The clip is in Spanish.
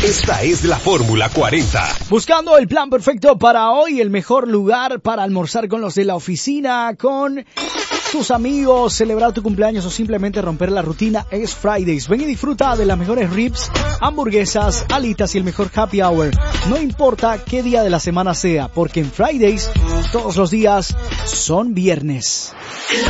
Esta es la Fórmula 40. Buscando el plan perfecto para hoy, el mejor lugar para almorzar con los de la oficina, con tus amigos, celebrar tu cumpleaños o simplemente romper la rutina es Fridays. Ven y disfruta de las mejores ribs, hamburguesas, alitas y el mejor happy hour. No importa qué día de la semana sea, porque en Fridays todos los días son viernes.